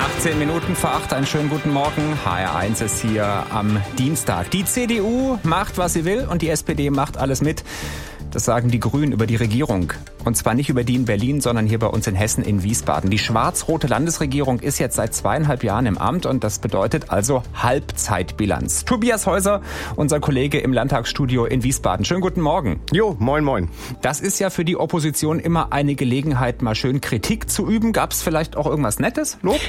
18 Minuten vor 8, einen schönen guten Morgen. HR1 ist hier am Dienstag. Die CDU macht, was sie will und die SPD macht alles mit. Das sagen die Grünen über die Regierung. Und zwar nicht über die in Berlin, sondern hier bei uns in Hessen, in Wiesbaden. Die schwarz-rote Landesregierung ist jetzt seit 2,5 Jahren im Amt und das bedeutet also Halbzeitbilanz. Tobias Häuser, unser Kollege im Landtagsstudio in Wiesbaden. Schönen guten Morgen. Jo, moin, moin. Das ist ja für die Opposition immer eine Gelegenheit, mal schön Kritik zu üben. Gab es vielleicht auch irgendwas Nettes? Lob?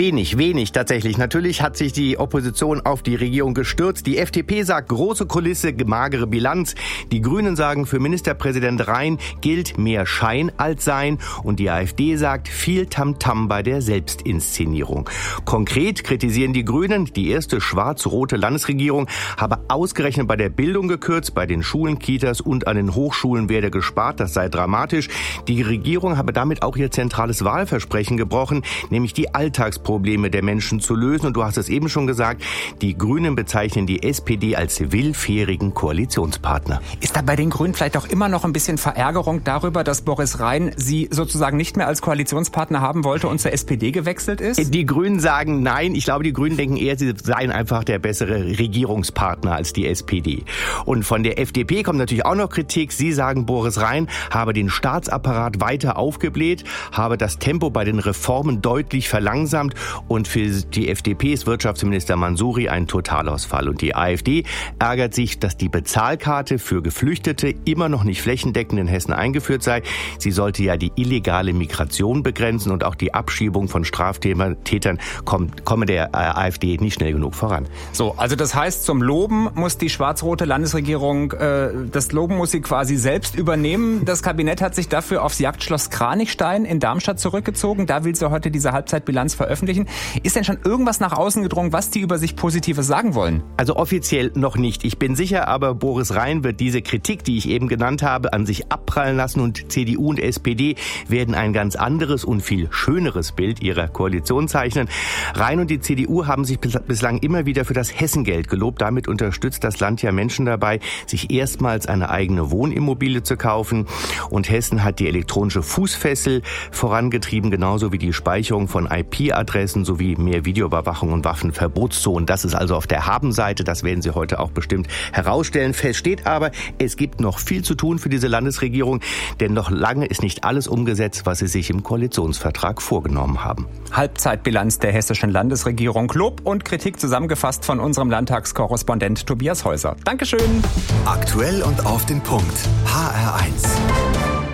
Wenig tatsächlich. Natürlich hat sich die Opposition auf die Regierung gestürzt. Die FDP sagt, große Kulisse, magere Bilanz. Die Grünen sagen, für Ministerpräsident Rhein gilt mehr Schein als Sein. Und die AfD sagt, viel Tamtam bei der Selbstinszenierung. Konkret kritisieren die Grünen, die erste schwarz-rote Landesregierung habe ausgerechnet bei der Bildung gekürzt, bei den Schulen, Kitas und an den Hochschulen werde gespart. Das sei dramatisch. Die Regierung habe damit auch ihr zentrales Wahlversprechen gebrochen, nämlich die Alltagsprobleme der Menschen zu lösen. Und du hast es eben schon gesagt, die Grünen bezeichnen die SPD als willfährigen Koalitionspartner. Ist da bei den Grünen vielleicht auch immer noch ein bisschen Verärgerung darüber, dass Boris Rhein sie sozusagen nicht mehr als Koalitionspartner haben wollte und zur SPD gewechselt ist? Die Grünen sagen nein. Ich glaube, die Grünen denken eher, sie seien einfach der bessere Regierungspartner als die SPD. Und von der FDP kommt natürlich auch noch Kritik. Sie sagen, Boris Rhein habe den Staatsapparat weiter aufgebläht, habe das Tempo bei den Reformen deutlich verlangsamt. Und für die FDP ist Wirtschaftsminister Mansouri ein Totalausfall. Und die AfD ärgert sich, dass die Bezahlkarte für Geflüchtete immer noch nicht flächendeckend in Hessen eingeführt sei. Sie sollte ja die illegale Migration begrenzen und auch die Abschiebung von Straftätern komme der AfD nicht schnell genug voran. So, also das heißt, zum Loben muss die schwarz-rote Landesregierung, das Loben muss sie quasi selbst übernehmen. Das Kabinett hat sich dafür aufs Jagdschloss Kranichstein in Darmstadt zurückgezogen. Da will sie heute diese Halbzeitbilanz veröffentlichen. Ist denn schon irgendwas nach außen gedrungen, was die über sich Positives sagen wollen? Also offiziell noch nicht. Ich bin sicher, aber Boris Rhein wird diese Kritik, die ich eben genannt habe, an sich abprallen lassen und CDU und SPD werden ein ganz anderes und viel schöneres Bild ihrer Koalition zeichnen. Rhein und die CDU haben sich bislang immer wieder für das Hessengeld gelobt. Damit unterstützt das Land ja Menschen dabei, sich erstmals eine eigene Wohnimmobilie zu kaufen. Und Hessen hat die elektronische Fußfessel vorangetrieben, genauso wie die Speicherung von IP-Adressen sowie mehr Videoüberwachung und Waffenverbotszonen. Das ist also auf der Habenseite. Das werden Sie heute auch bestimmt herausstellen. Fest steht aber, es gibt noch viel zu tun für diese Landesregierung, denn noch lange ist nicht alles umgesetzt, was sie sich im Koalitionsvertrag vorgenommen haben. Halbzeitbilanz der hessischen Landesregierung. Lob und Kritik zusammengefasst von unserem Landtagskorrespondent Tobias Häuser. Dankeschön. Aktuell und auf den Punkt. HR1.